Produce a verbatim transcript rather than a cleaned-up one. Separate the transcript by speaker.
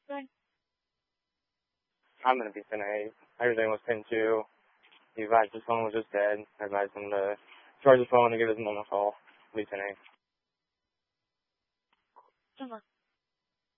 Speaker 1: Good.
Speaker 2: I'm going to be ten eight. Everything was ten two. He advised his phone was just dead. I advised him to charge his phone and give his mom a call. Be ten eight.
Speaker 1: Good luck.